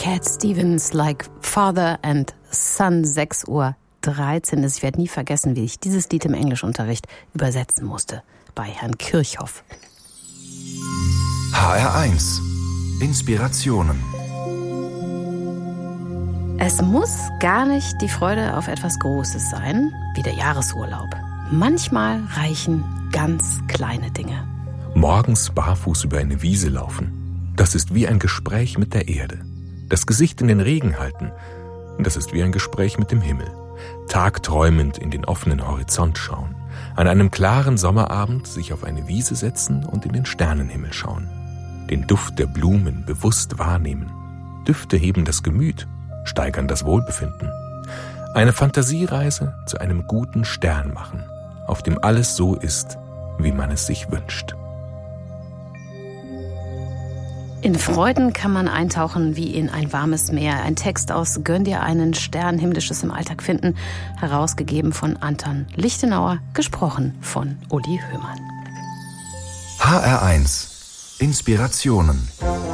Cat Stevens, Like Father and Son, 6:13 Uhr. Ich werde nie vergessen, wie ich dieses Lied im Englischunterricht übersetzen musste. Bei Herrn Kirchhoff. HR1 Inspirationen. Es muss gar nicht die Freude auf etwas Großes sein, wie der Jahresurlaub. Manchmal reichen ganz kleine Dinge. Morgens barfuß über eine Wiese laufen. Das ist wie ein Gespräch mit der Erde. Das Gesicht in den Regen halten. Das ist wie ein Gespräch mit dem Himmel. Tagträumend in den offenen Horizont schauen. An einem klaren Sommerabend sich auf eine Wiese setzen und in den Sternenhimmel schauen. Den Duft der Blumen bewusst wahrnehmen. Düfte heben das Gemüt, steigern das Wohlbefinden. Eine Fantasiereise zu einem guten Stern machen, auf dem alles so ist, wie man es sich wünscht. In Freuden kann man eintauchen wie in ein warmes Meer. Ein Text aus Gönn dir einen Stern, Himmlisches im Alltag finden, herausgegeben von Anton Lichtenauer, gesprochen von Uli Höhmann. HR1 Inspirationen.